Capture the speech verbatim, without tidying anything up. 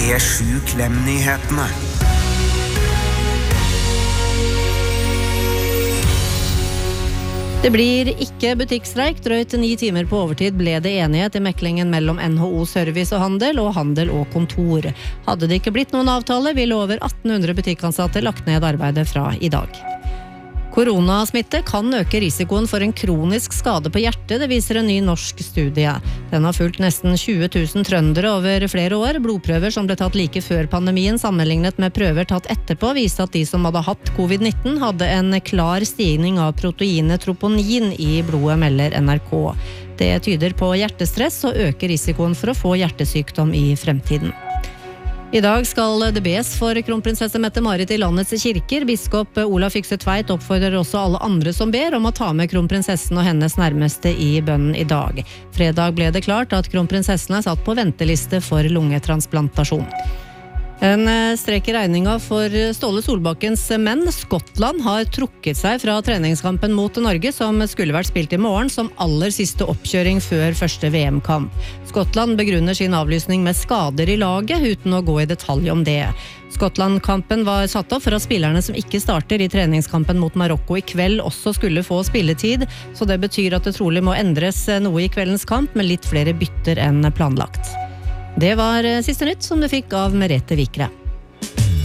P sju Klem-nyhetene. Det blir ikke butikkstreik. Drøyt ni timer på overtid ble det enighet i meklingen mellom N H O Service og Handel og Handel og Kontor. Hadde det ikke blitt noen avtale, ville over atten hundre butikkansatte lagt ned arbeidet fra i dag. Koronasmitte kan øke risikoen for en kronisk skade på hjertet, det viser en ny norsk studie. Den har fulgt nesten tjue tusen trøndere over flere år. Blodprøver som ble tatt like før pandemien sammenlignet med prøver tatt etterpå viste at de som hadde hatt covid nitten hadde en klar stigning av proteinet troponin i blodet, melder N R K. Det tyder på hjertestress og øker risikoen for å få hjertesykdom i fremtiden. I dag skal det bes for kronprinsesse Mette-Marit i landets kirker. Biskop Olav Fykse Tveit oppfordrer også alle andre som ber om å ta med kronprinsessen og hennes nærmeste i bønnen i dag. Fredag ble det klart at kronprinsessen er satt på venteliste for lungetransplantasjon. En strek i regninga for Ståle Solbakkens menn. Skottland har trukket seg fra treningskampen mot Norge, som skulle vært spilt i morgen, som aller siste oppkjøring før første V M-kamp. Skottland begrunner sin avlysning med skader i laget, uten å gå i detalj om det. Skottland-kampen var satt opp for at spillerne som ikke starter i treningskampen mot Marokko i kveld også skulle få spilletid, så det betyr at det trolig må endres noe i kveldens kamp, med litt flere bytter enn planlagt. Det var siste nytt som du fikk av Merete Vikre.